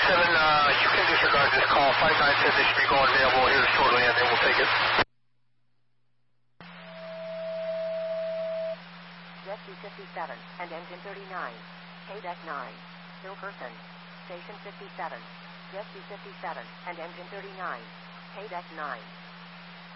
you can disregard this call. 59 said they should be going available here shortly, and then we'll take it. Jet 257 and engine 39. KDEC 9. Still person. Station 57. Jet 257 and engine 39. KDEC 9.